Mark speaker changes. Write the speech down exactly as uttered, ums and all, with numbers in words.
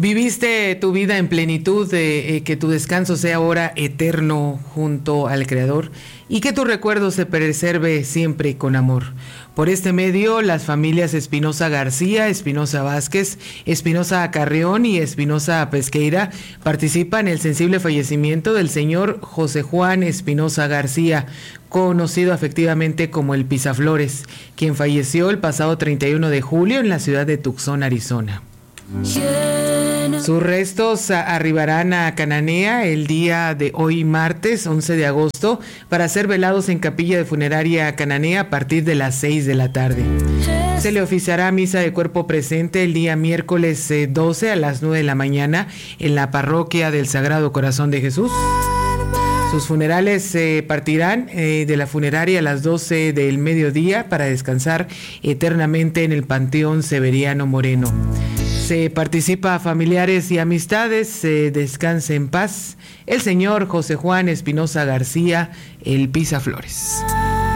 Speaker 1: Viviste tu vida en plenitud, eh, eh, que tu descanso sea ahora eterno junto al Creador y que tu recuerdo se preserve siempre con amor. Por este medio, las familias Espinosa García, Espinosa Vázquez, Espinosa Carrión y Espinosa Pesqueira participan en el sensible fallecimiento del señor José Juan Espinosa García, conocido afectivamente como el Pisaflores, quien falleció el pasado treinta y uno de julio en la ciudad de Tucson, Arizona. Sus restos arribarán a Cananea el día de hoy, martes once de agosto, para ser velados en capilla de funeraria Cananea a partir de las seis de la tarde. Se le oficiará misa de cuerpo presente el día miércoles doce a las nueve de la mañana en la parroquia del Sagrado Corazón de Jesús. Sus funerales se eh, partirán eh, de la funeraria a las doce del mediodía para descansar eternamente en el Panteón Severiano Moreno. Se participa a familiares y amistades, se descanse en paz el señor José Juan Espinosa García, el Pisaflores.